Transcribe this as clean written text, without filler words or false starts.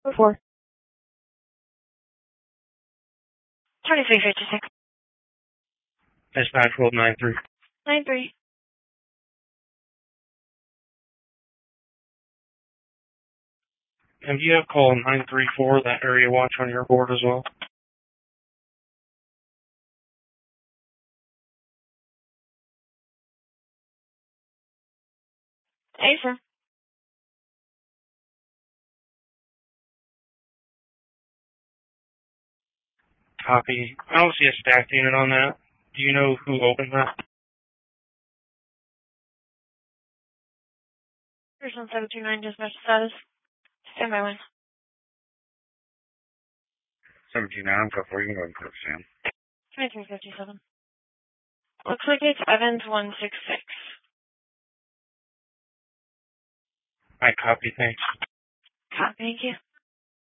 4. 2356. Dispatch hold 9-3. 9-3. And do you have call 934, that area watch on your board as well? Hey, sir. Copy. I don't see a stacked unit on that. Do you know who opened that? Person 729, dispatch status. Stand by 1. 729, I'm code 4. You can go ahead and put it, Sam. 2357. Looks like it's Evans 166. I copy, thanks. Thank you.